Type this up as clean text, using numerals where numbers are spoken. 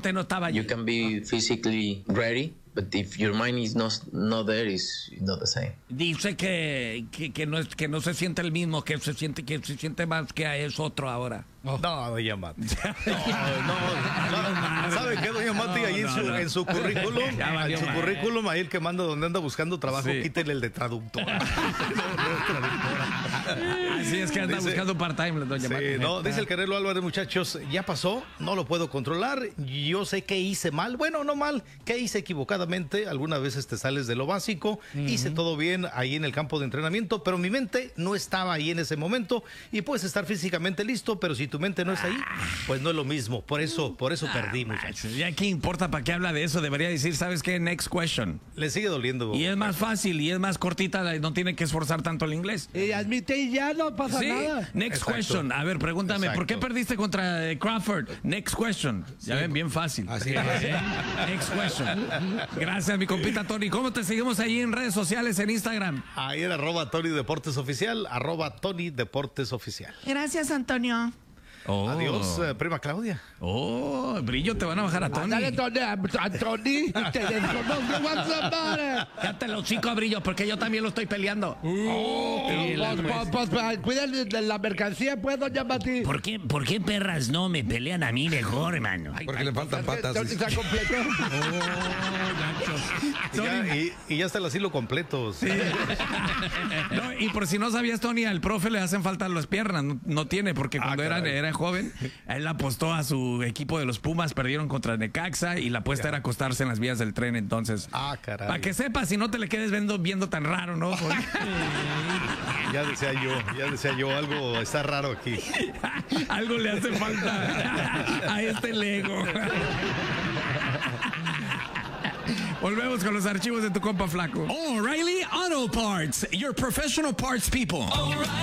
mente no estaba allí. You can be physically ready, but if your mind is not there, it's not the same. Dice que no se siente el mismo, que se siente más que es otro ahora. No, doña Mati. No. ¿Sabe qué, doña Mati? Ahí en su currículum, ahí el que manda donde anda buscando trabajo, quítele el de traductora. Así es que anda buscando part-time, doña Mati. No, dice el Canelo Álvarez, muchachos, ya pasó, no lo puedo controlar, yo sé que hice mal, bueno, no mal, que hice equivocadamente, algunas veces te sales de lo básico, hice todo bien ahí en el campo de entrenamiento, pero mi mente no estaba ahí en ese momento, y puedes estar físicamente listo, pero si tu mente no está ahí, pues no es lo mismo, por eso perdí, muchachos. Ya qué importa, ¿para qué habla de eso? Debería decir, ¿sabes qué? Next question. Le sigue doliendo. Y es más fácil, y es más cortita, no tiene que esforzar tanto el inglés. Y admite y ya no pasa nada. Next question. A ver, pregúntame, ¿por qué perdiste contra Crawford? Next question. Ya ven, bien fácil. Así es. Next question. Gracias, mi compita Tony. ¿Cómo te seguimos ahí en redes sociales, en Instagram? Ahí en @Tony Deportes Oficial, @Tony Deportes Oficial. Gracias, Antonio. Adiós, prima Claudia. Brillo, te van a bajar a Tony. Dale, Tony, te desconozco, what's up, buddy? Cállate los chicos, Brillo, porque yo también lo estoy peleando. Pues, cuiden de la mercancía, pues, doña Mati. ¿Por qué perras no me pelean a mí mejor, hermano? Porque le faltan patas. ¿Está completo? Y ya está el asilo completo. Sí. No, y por si no sabías, Tony, al profe le hacen falta las piernas. No tiene, porque cuando era joven, él apostó a su equipo de los Pumas, perdieron contra Necaxa y la apuesta era acostarse en las vías del tren. Entonces, caray. para que sepas, si no te le quedes viendo tan raro, ¿no? Ya decía yo, algo está raro aquí. Algo le hace falta a este Lego. Volvemos con los archivos de tu compa flaco. O'Reilly Auto Parts, your professional parts people.